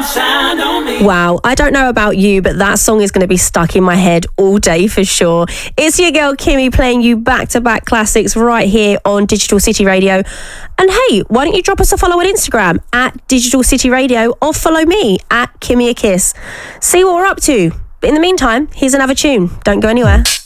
Wow, I don't know about you, but that song is going to be stuck in my head all day for sure. It's your girl Kimmy playing you back-to-back classics right here on Digital City Radio. And hey, why don't you drop us a follow on Instagram at Digital City Radio, or follow me at Kimmy a Kiss. See what we're up to. But in the meantime, here's another tune. Don't go anywhere.